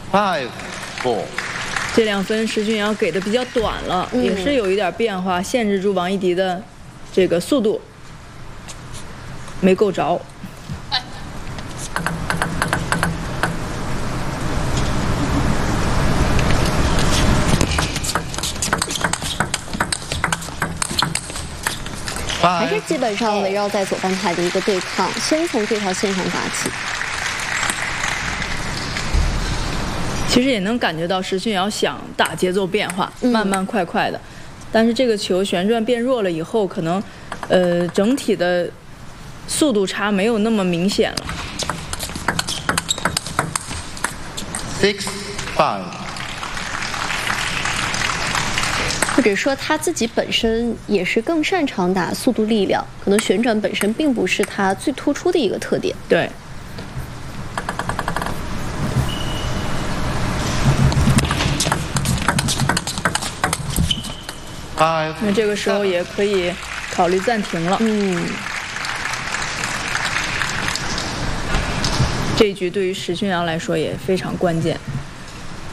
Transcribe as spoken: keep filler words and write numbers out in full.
five, four。 这两分石俊瑶给的比较短了，嗯、也是有一点变化，限制住王艺迪的这个速度，没够着。 还是基本上围绕在左半台的一个对抗，先从这条线上打起。 其实也能感觉到石俊瑶想打节奏变化， 嗯、 慢慢快快的，但是这个球旋转变弱了以后，可能呃整体的速度差没有那么明显了。 Six, five。 或者说他自己本身也是更擅长打速度力量，可能旋转本身并不是他最突出的一个特点。 对。那这个时候也可以考虑暂停了。 嗯。 这一局对于石俊阳来说也非常关键。